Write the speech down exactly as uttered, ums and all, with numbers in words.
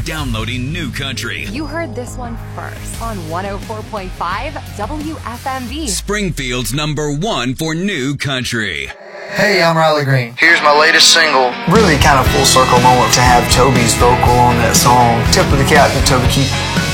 downloading New Country. You heard this one first on one oh four point five W F M V. Springfield's number one for New Country. Hey, I'm Riley Green. Here's my latest single. Really kind of full circle moment to have Toby's vocal on that song. Tip of the cap to Toby Keith.